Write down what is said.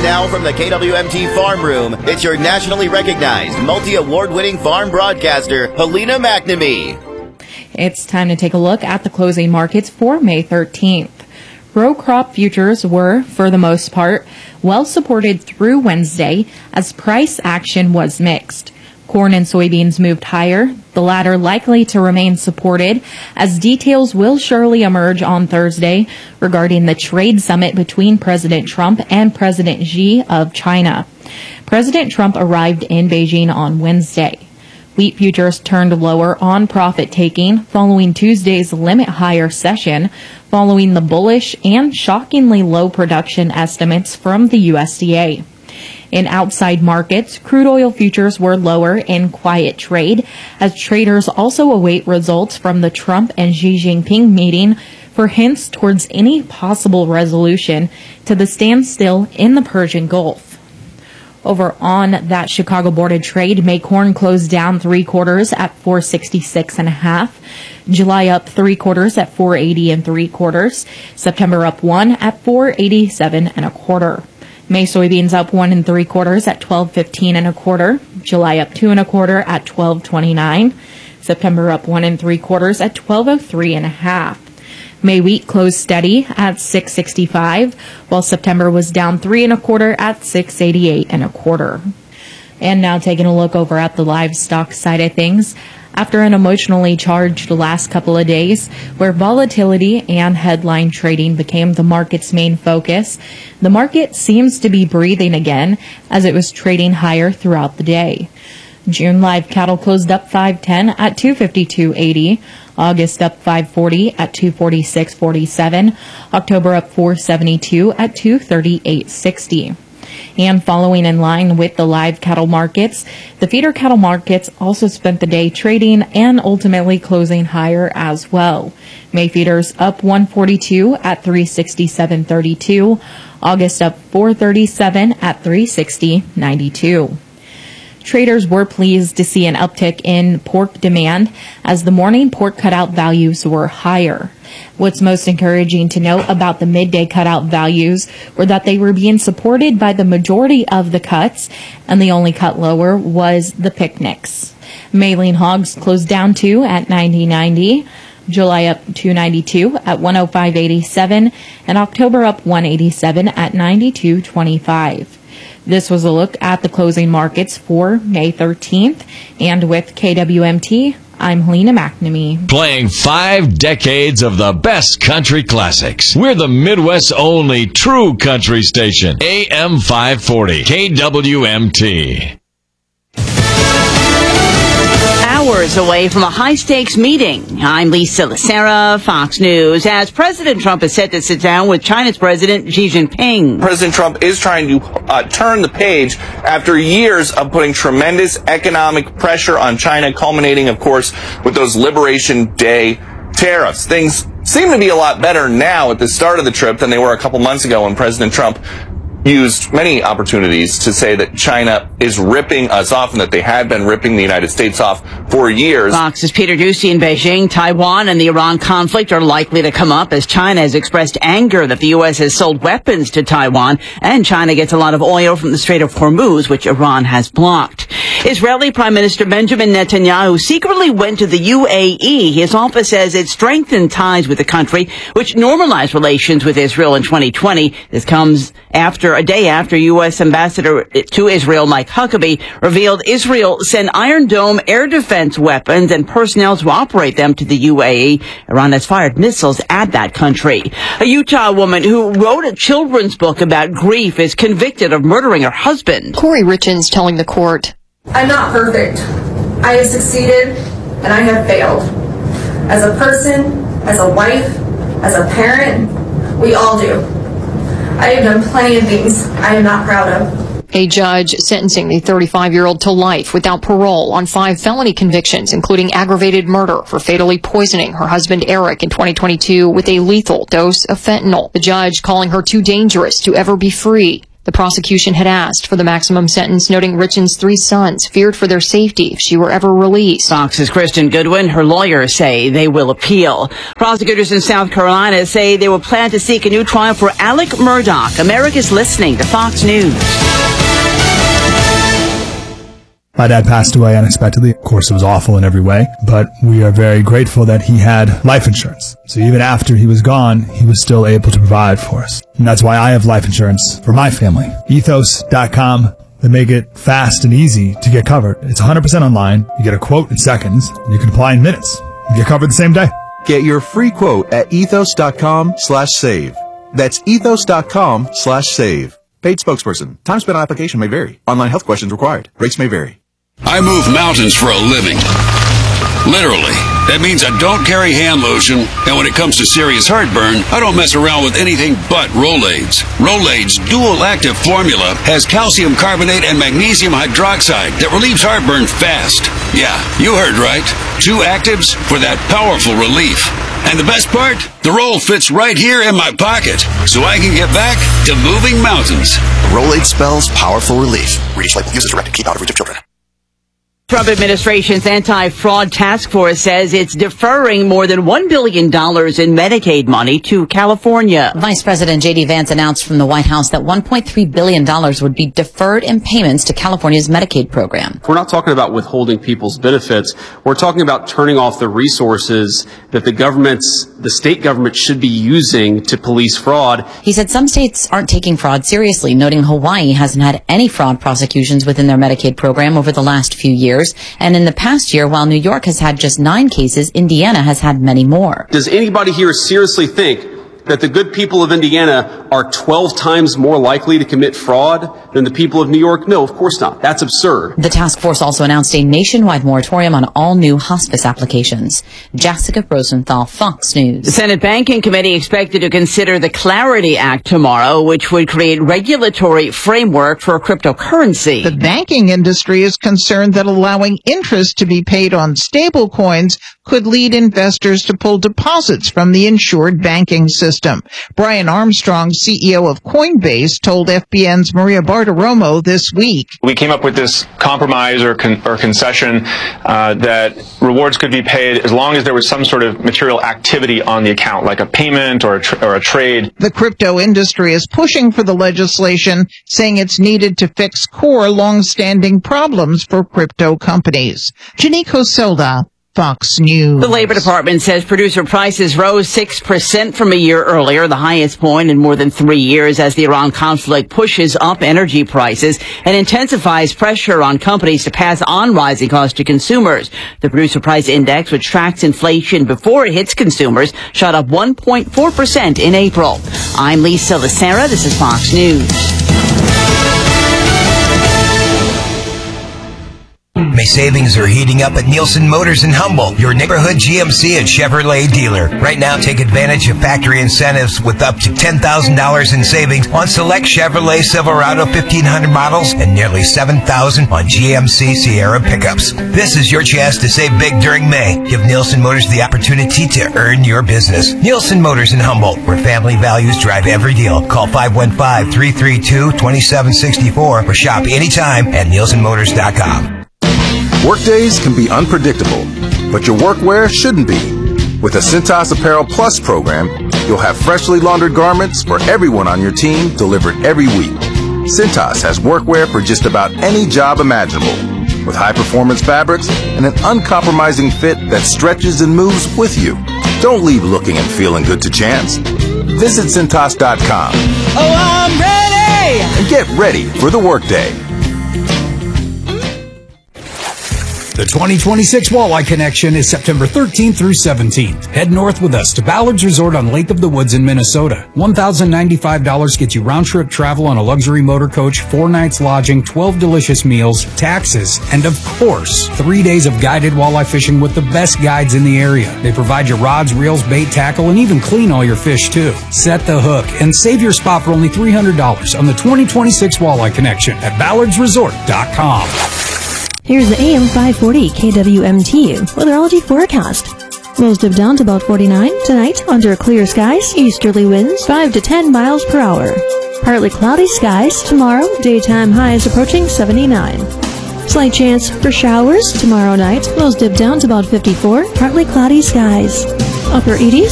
now from the KWMT Farm Room, it's your nationally recognized, multi-award-winning farm broadcaster, Helena McNamee. It's time to take a look at the closing markets for May 13th. Row crop futures were, for the most part, well supported through Wednesday as price action was mixed. Corn and soybeans moved higher, the latter likely to remain supported as details will surely emerge on Thursday regarding the trade summit between President Trump and President Xi of China. President Trump arrived in Beijing on Wednesday. Wheat futures turned lower on profit-taking following Tuesday's limit higher session, following the bullish and shockingly low production estimates from the USDA. In outside markets, crude oil futures were lower in quiet trade as traders also await results from the Trump and Xi Jinping meeting for hints towards any possible resolution to the standstill in the Persian Gulf. Over on that Chicago Board of Trade, May corn closed down 3/4 at 466.5. July up 3/4 at 480 3/4. September up 1 at 487 1/4. May soybeans up 1 3/4 at 12.15 1/4. July up 2 1/4 at 12.29. September up 1 3/4 at 12.03 1/2. May wheat closed steady at 665, while September was down 3 1/4 at 688 1/4. And now taking a look over at the livestock side of things. After an emotionally charged last couple of days, where volatility and headline trading became the market's main focus, the market seems to be breathing again as it was trading higher throughout the day. June live cattle closed up 510 at 252.80. August up 540 at 246.47. October up 472 at 238.60. And following in line with the live cattle markets, the feeder cattle markets also spent the day trading and ultimately closing higher as well. May feeders up 142 at 367.32. August up 437 at 360.92. Traders were pleased to see an uptick in pork demand as the morning pork cutout values were higher. What's most encouraging to note about the midday cutout values were that they were being supported by the majority of the cuts, and the only cut lower was the picnics. May lean hogs closed down 2 at 90.90. July up 292 at 105.87, and October up 187 at 92.25. This was a look at the closing markets for May 13th. And with KWMT, I'm Helena McNamee. Playing 5 decades of the best country classics. We're the Midwest's only true country station. AM 540, KWMT. Hours away from a high-stakes meeting. I'm Lisa Lacera, Fox News. As President Trump is set to sit down with China's President Xi Jinping. President Trump is trying to turn the page after years of putting tremendous economic pressure on China, culminating, of course, with those Liberation Day tariffs. Things seem to be a lot better now at the start of the trip than they were a couple months ago when President Trump used many opportunities to say that China is ripping us off and that they had been ripping the United States off for years. Fox's Peter Doocy in Beijing. Taiwan and the Iran conflict are likely to come up as China has expressed anger that the U.S. has sold weapons to Taiwan, and China gets a lot of oil from the Strait of Hormuz, which Iran has blocked. Israeli Prime Minister Benjamin Netanyahu secretly went to the UAE. His office says it strengthened ties with the country, which normalized relations with Israel in 2020. This comes a day after U.S. Ambassador to Israel Mike Huckabee revealed Israel sent Iron Dome air defense weapons and personnel to operate them to the UAE. Iran has fired missiles at that country. A Utah woman who wrote a children's book about grief is convicted of murdering her husband. Corey Richens telling the court, I'm not perfect. I have succeeded and I have failed. As a person, as a wife, as a parent, we all do. I have done plenty of things I am not proud of. A judge sentencing the 35-year-old to life without parole on 5 felony convictions, including aggravated murder for fatally poisoning her husband Eric in 2022 with a lethal dose of fentanyl. The judge calling her too dangerous to ever be free. The prosecution had asked for the maximum sentence, noting Richen's 3 sons feared for their safety if she were ever released. Fox's Kristen Goodwin, her lawyers say they will appeal. Prosecutors in South Carolina say they will plan to seek a new trial for Alec Murdaugh. America's listening to Fox News. My dad passed away unexpectedly. Of course, it was awful in every way, but we are very grateful that he had life insurance. So even after he was gone, he was still able to provide for us. And that's why I have life insurance for my family. Ethos.com. They make it fast and easy to get covered. It's 100% online. You get a quote in seconds, and you can apply in minutes. You get covered the same day. Get your free quote at ethos.com/save. That's ethos.com/save. Paid spokesperson. Time spent on application may vary. Online health questions required. Rates may vary. I move mountains for a living. Literally. That means I don't carry hand lotion, and when it comes to serious heartburn, I don't mess around with anything but Rolaids. Rolaids' dual-active formula has calcium carbonate and magnesium hydroxide that relieves heartburn fast. Yeah, you heard right. 2 actives for that powerful relief. And the best part? The roll fits right here in my pocket, so I can get back to moving mountains. Rolaid spells powerful relief. Reach label. Use as directed. Keep out of reach of children. Trump administration's anti-fraud task force says it's deferring more than $1 billion in Medicaid money to California. Vice President J.D. Vance announced from the White House that $1.3 billion would be deferred in payments to California's Medicaid program. We're not talking about withholding people's benefits. We're talking about turning off the resources that the state government should be using to police fraud. He said some states aren't taking fraud seriously, noting Hawaii hasn't had any fraud prosecutions within their Medicaid program over the last few years. And in the past year, while New York has had just 9 cases, Indiana has had many more. Does anybody here seriously think that the good people of Indiana are 12 times more likely to commit fraud than the people of New York? No, of course not. That's absurd. The task force also announced a nationwide moratorium on all new hospice applications. Jessica Rosenthal, Fox News. The Senate Banking Committee expected to consider the Clarity Act tomorrow, which would create regulatory framework for cryptocurrency. The banking industry is concerned that allowing interest to be paid on stable coins could lead investors to pull deposits from the insured banking system. Brian Armstrong, CEO of Coinbase, told FBN's Maria Bartiromo this week. We came up with this compromise or concession that rewards could be paid as long as there was some sort of material activity on the account, like a payment or a trade. The crypto industry is pushing for the legislation, saying it's needed to fix core long-standing problems for crypto companies. Janique Hoselda, Fox News. The Labor Department says producer prices rose 6% from a year earlier, the highest point in more than 3 years, as the Iran conflict pushes up energy prices and intensifies pressure on companies to pass on rising costs to consumers. The producer price index, which tracks inflation before it hits consumers, shot up 1.4% in April. I'm Lisa Lacera. This is Fox News. May savings are heating up at Nielsen Motors in Humboldt, your neighborhood GMC and Chevrolet dealer. Right now, take advantage of factory incentives with up to $10,000 in savings on select Chevrolet Silverado 1500 models and nearly $7,000 on GMC Sierra pickups. This is your chance to save big during May. Give Nielsen Motors the opportunity to earn your business. Nielsen Motors in Humboldt, where family values drive every deal. Call 515-332-2764 or shop anytime at nielsenmotors.com. Workdays can be unpredictable, but your workwear shouldn't be. With the Cintas Apparel Plus program, you'll have freshly laundered garments for everyone on your team delivered every week. Cintas has workwear for just about any job imaginable, with high-performance fabrics and an uncompromising fit that stretches and moves with you. Don't leave looking and feeling good to chance. Visit Cintas.com. Oh, I'm ready! And get ready for the workday. The 2026 Walleye Connection is September 13th through 17th. Head north with us to Ballard's Resort on Lake of the Woods in Minnesota. $1,095 gets you round-trip travel on a luxury motor coach, 4 nights lodging, 12 delicious meals, taxes, and of course, 3 days of guided walleye fishing with the best guides in the area. They provide your rods, reels, bait, tackle, and even clean all your fish too. Set the hook and save your spot for only $300 on the 2026 Walleye Connection at ballardsresort.com. Here's the AM 540 KWMT weatherology forecast. Most of down to about 49 tonight under clear skies, easterly winds 5 to 10 miles per hour. Partly cloudy skies. Tomorrow, daytime highs approaching 79. Slight chance for showers tomorrow night. Lows dip down to about 54. Partly cloudy skies. Upper 80s